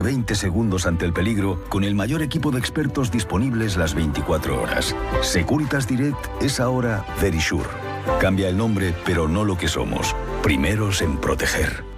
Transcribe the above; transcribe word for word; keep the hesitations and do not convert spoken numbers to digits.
veinte segundos ante el peligro con el mayor equipo de expertos disponibles las veinticuatro horas. Securitas Direct es ahora Verisure. Cambia el nombre, pero no lo que somos. Primeros en proteger.